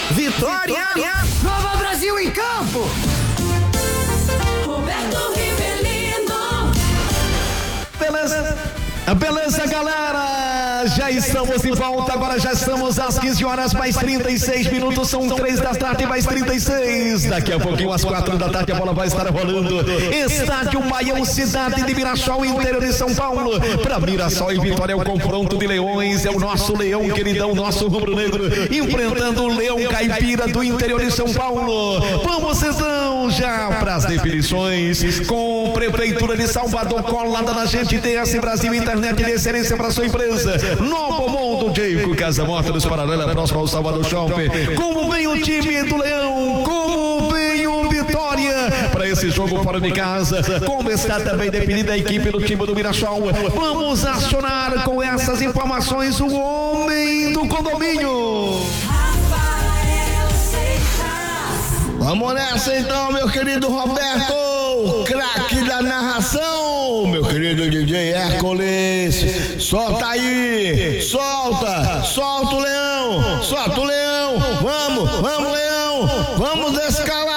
Vitória! Nova Brasil em campo! Roberto Rivelino. Beleza, galera, já estamos de volta, agora já estamos às 15 horas mais 36 minutos, são 3 da tarde mais 36, daqui a pouquinho às 4 da tarde a bola vai estar rolando, estádio Maião, cidade de Mirassol, interior de São Paulo, para Mirassol e Vitória é o confronto de leões, é o nosso leão queridão, nosso rubro-negro, enfrentando o leão caipira do interior de São Paulo. Vamos então já para as definições, com Prefeitura de Salvador colada na gente, TS Brasil Internet de excelência para sua empresa, Novo Mundo, Jeico, Casa Móveis Paralela, próximo ao Salvador Shopping. Como vem o time do Leão, como vem o Vitória para esse jogo fora de casa, como está também definida a equipe do time do Mirassol. Vamos acionar com essas informações o homem do condomínio. Vamos nessa então, meu querido Roberto, craque da narração, meu querido DJ Hércules, solta aí, solta o leão, vamos leão, vamos escalar.